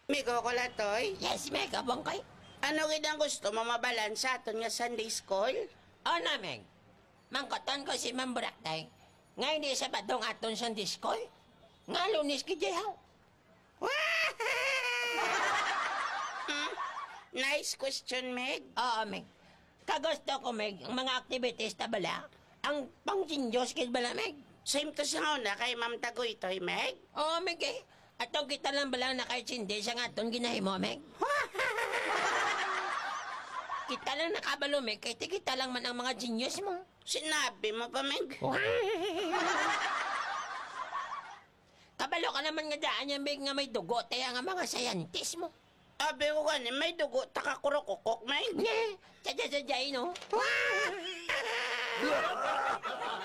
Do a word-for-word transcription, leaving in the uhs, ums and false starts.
Migo ko latoy. Yes, Meg, abang kay. Ano gid ang gusto mo mabalansa aton nga Sunday school? O na, Meg. Mangkoton ko si Ma'am Buraktay. Nga hindi sa badong aton sa diskoy. Nga lunis ki Jehaw. Hmm? Nice question, Meg. Oo, Meg. Kagusto ko, Meg, ang mga activities na bala. Ang pang-Diyos kid bala, Meg. Same to sa una kay Ma'am Tagoytoy, Meg. Oo, Meg eh. Atong kita lang bala na kahit hindi sa nga aton ginahimo, Meg. Kita lang nakabalo, Meg, kahit kita lang man ang mga genius mo. Sinabi mo pa, Meg? Kabalo ka naman nga daan yan, Meg, nga may dugo tayo nga mga scientist mo. Abi ko gani, may dugo, takakurokokok, Meg. Nye, sadya-sadyay, no?